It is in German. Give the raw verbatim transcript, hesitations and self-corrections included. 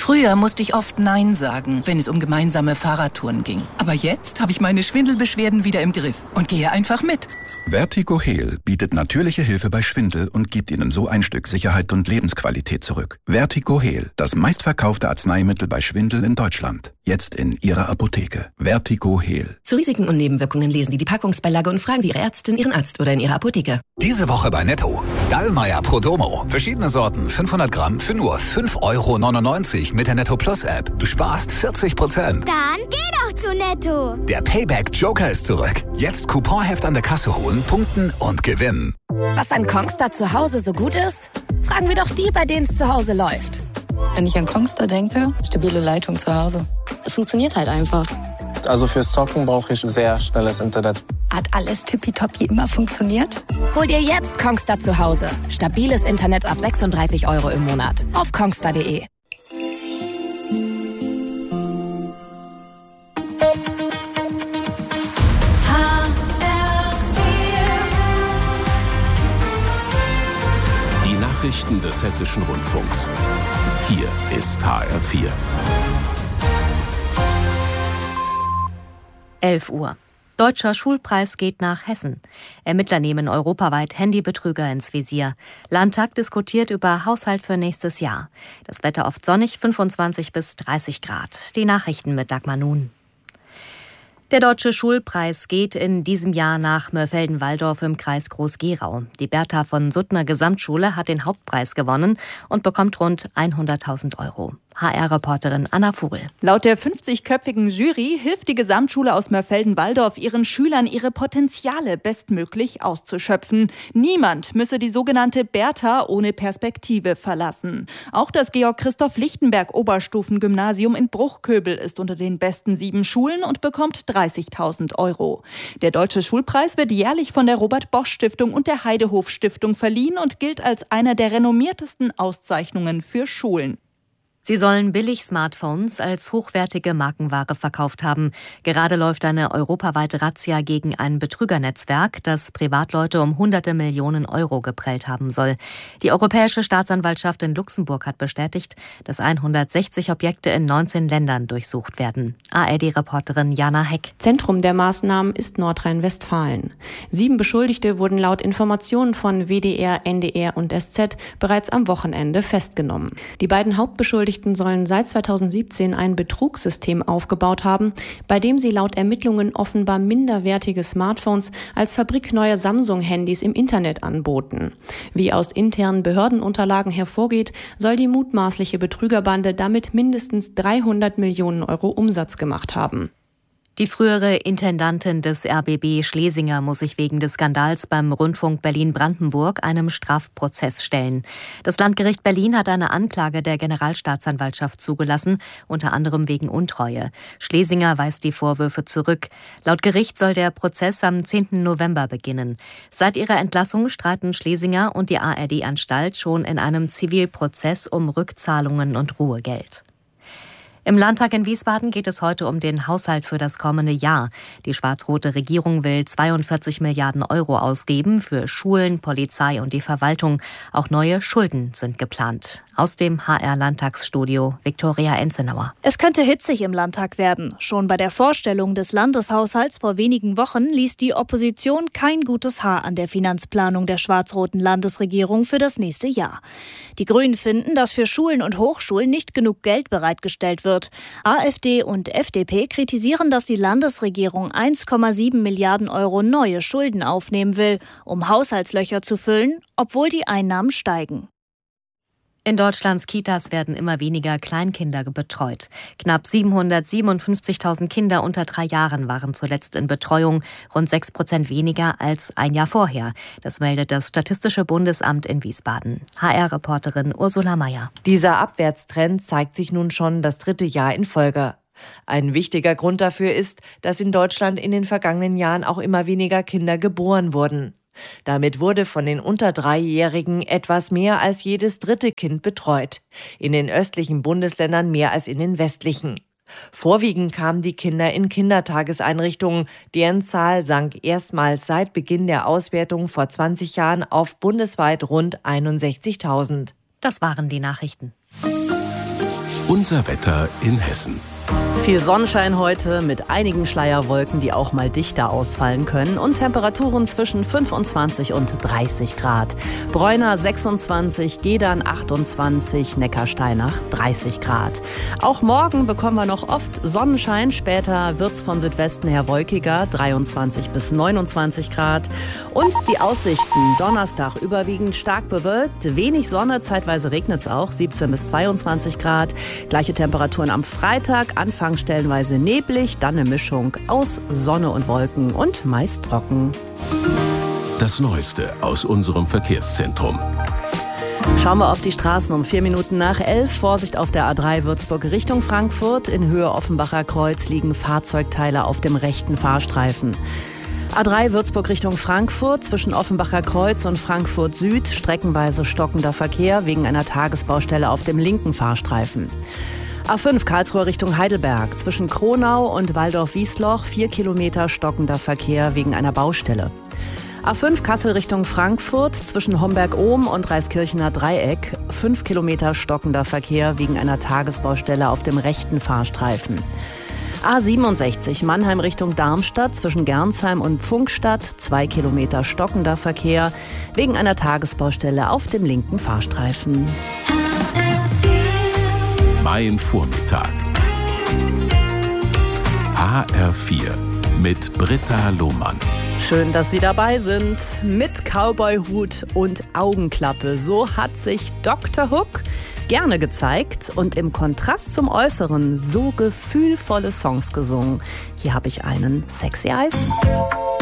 Früher musste ich oft Nein sagen, wenn es um gemeinsame Fahrradtouren ging. Aber jetzt habe ich meine Schwindelbeschwerden wieder im Griff und gehe einfach mit. Vertigo Heal bietet natürliche Hilfe bei Schwindel und gibt Ihnen so ein Stück Sicherheit und Lebensqualität zurück. Vertigo Heal, das meistverkaufte Arzneimittel bei Schwindel in Deutschland. Jetzt in Ihrer Apotheke. Vertigo Heal. Zu Risiken und Nebenwirkungen lesen Sie die Packungsbeilage und fragen Sie Ihre Ärztin, Ihren Arzt oder in Ihrer Apotheke. Diese Woche bei Netto. Dallmayr Prodomo. Verschiedene Sorten, fünfhundert Gramm für nur fünf Euro neunundneunzig mit der Netto Plus App. Du sparst vierzig Prozent. Dann geh doch zu Netto. Der Payback Joker ist zurück. Jetzt Couponheft an der Kasse holen, punkten und gewinnen. Was an Kongstar zu Hause so gut ist? Fragen wir doch die, bei denen es zu Hause läuft. Wenn ich an Kongstar denke, stabile Leitung zu Hause. Es funktioniert halt einfach. Also fürs Zocken brauche ich sehr schnelles Internet. Hat alles tippitoppi immer funktioniert? Hol dir jetzt Kongstar zu Hause. Stabiles Internet ab sechsunddreißig Euro im Monat. Auf kongstar punkt de. Die Nachrichten des Hessischen Rundfunks. Hier ist H R vier. elf Uhr. Deutscher Schulpreis geht nach Hessen. Ermittler nehmen europaweit Handybetrüger ins Visier. Landtag diskutiert über Haushalt für nächstes Jahr. Das Wetter oft sonnig, fünfundzwanzig bis dreißig Grad. Die Nachrichten mit Dagmar Nun. Der Deutsche Schulpreis geht in diesem Jahr nach Mörfelden-Walldorf im Kreis Groß-Gerau. Die Bertha von Suttner Gesamtschule hat den Hauptpreis gewonnen und bekommt rund hunderttausend Euro. H R-Reporterin Anna Vogel. Laut der fünfzigköpfigen Jury hilft die Gesamtschule aus Mörfelden-Walldorf ihren Schülern, ihre Potenziale bestmöglich auszuschöpfen. Niemand müsse die sogenannte Bertha ohne Perspektive verlassen. Auch das Georg-Christoph-Lichtenberg-Oberstufengymnasium in Bruchköbel ist unter den besten sieben Schulen und bekommt dreißigtausend Euro. Der Deutsche Schulpreis wird jährlich von der Robert-Bosch-Stiftung und der Heidehof-Stiftung verliehen und gilt als einer der renommiertesten Auszeichnungen für Schulen. Sie sollen Billig-Smartphones als hochwertige Markenware verkauft haben. Gerade läuft eine europaweite Razzia gegen ein Betrügernetzwerk, das Privatleute um hunderte Millionen Euro geprellt haben soll. Die Europäische Staatsanwaltschaft in Luxemburg hat bestätigt, dass hundertsechzig Objekte in neunzehn Ländern durchsucht werden. A R D-Reporterin Jana Heck. Zentrum der Maßnahmen ist Nordrhein-Westfalen. Sieben Beschuldigte wurden laut Informationen von W D R, N D R und S Z bereits am Wochenende festgenommen. Die beiden Hauptbeschuldigten sollen seit zweitausendsiebzehn ein Betrugssystem aufgebaut haben, bei dem sie laut Ermittlungen offenbar minderwertige Smartphones als fabrikneue Samsung-Handys im Internet anboten. Wie aus internen Behördenunterlagen hervorgeht, soll die mutmaßliche Betrügerbande damit mindestens dreihundert Millionen Euro Umsatz gemacht haben. Die frühere Intendantin des R B B Schlesinger muss sich wegen des Skandals beim Rundfunk Berlin-Brandenburg einem Strafprozess stellen. Das Landgericht Berlin hat eine Anklage der Generalstaatsanwaltschaft zugelassen, unter anderem wegen Untreue. Schlesinger weist die Vorwürfe zurück. Laut Gericht soll der Prozess am zehnten November beginnen. Seit ihrer Entlassung streiten Schlesinger und die A R D-Anstalt schon in einem Zivilprozess um Rückzahlungen und Ruhegeld. Im Landtag in Wiesbaden geht es heute um den Haushalt für das kommende Jahr. Die schwarz-rote Regierung will zweiundvierzig Milliarden Euro ausgeben für Schulen, Polizei und die Verwaltung. Auch neue Schulden sind geplant. Aus dem H R-Landtagsstudio Viktoria Enzenauer. Es könnte hitzig im Landtag werden. Schon bei der Vorstellung des Landeshaushalts vor wenigen Wochen ließ die Opposition kein gutes Haar an der Finanzplanung der schwarz-roten Landesregierung für das nächste Jahr. Die Grünen finden, dass für Schulen und Hochschulen nicht genug Geld bereitgestellt wird. AfD und F D P kritisieren, dass die Landesregierung eins Komma sieben Milliarden Euro neue Schulden aufnehmen will, um Haushaltslöcher zu füllen, obwohl die Einnahmen steigen. In Deutschlands Kitas werden immer weniger Kleinkinder betreut. Knapp siebenhundertsiebenundfünfzigtausend Kinder unter drei Jahren waren zuletzt in Betreuung, rund sechs Prozent weniger als ein Jahr vorher. Das meldet das Statistische Bundesamt in Wiesbaden. H R-Reporterin Ursula Mayer. Dieser Abwärtstrend zeigt sich nun schon das dritte Jahr in Folge. Ein wichtiger Grund dafür ist, dass in Deutschland in den vergangenen Jahren auch immer weniger Kinder geboren wurden. Damit wurde von den unter Dreijährigen etwas mehr als jedes dritte Kind betreut. In den östlichen Bundesländern mehr als in den westlichen. Vorwiegend kamen die Kinder in Kindertageseinrichtungen. Deren Zahl sank erstmals seit Beginn der Auswertung vor zwanzig Jahren auf bundesweit rund einundsechzigtausend. Das waren die Nachrichten. Unser Wetter in Hessen. Viel Sonnenschein heute mit einigen Schleierwolken, die auch mal dichter ausfallen können und Temperaturen zwischen fünfundzwanzig und dreißig Grad. Bräuner sechsundzwanzig, Gedern achtundzwanzig, Neckarsteinach dreißig Grad. Auch morgen bekommen wir noch oft Sonnenschein, später wird's von Südwesten her wolkiger, dreiundzwanzig bis neunundzwanzig Grad. Und die Aussichten, Donnerstag überwiegend stark bewölkt, wenig Sonne, zeitweise regnet's auch, siebzehn bis zweiundzwanzig Grad. Gleiche Temperaturen am Freitag, Anfang stellenweise neblig, dann eine Mischung aus Sonne und Wolken und meist trocken. Das Neueste aus unserem Verkehrszentrum. Schauen wir auf die Straßen um vier Minuten nach elf. Vorsicht auf der A drei Würzburg Richtung Frankfurt. In Höhe Offenbacher Kreuz liegen Fahrzeugteile auf dem rechten Fahrstreifen. A drei Würzburg Richtung Frankfurt, zwischen Offenbacher Kreuz und Frankfurt Süd, streckenweise stockender Verkehr wegen einer Tagesbaustelle auf dem linken Fahrstreifen. A fünf Karlsruhe Richtung Heidelberg, zwischen Kronau und Waldorf-Wiesloch, vier Kilometer stockender Verkehr wegen einer Baustelle. A fünf Kassel Richtung Frankfurt, zwischen Homberg-Ohm und Reiskirchener Dreieck, fünf Kilometer stockender Verkehr wegen einer Tagesbaustelle auf dem rechten Fahrstreifen. A siebenundsechzig Mannheim Richtung Darmstadt, zwischen Gernsheim und Pfungstadt, zwei Kilometer stockender Verkehr wegen einer Tagesbaustelle auf dem linken Fahrstreifen. Mein Vormittag. H R vier mit Britta Lohmann. Schön, dass Sie dabei sind. Mit Cowboyhut und Augenklappe. So hat sich Doktor Hook gerne gezeigt und im Kontrast zum Äußeren so gefühlvolle Songs gesungen. Hier habe ich einen Sexy Eyes.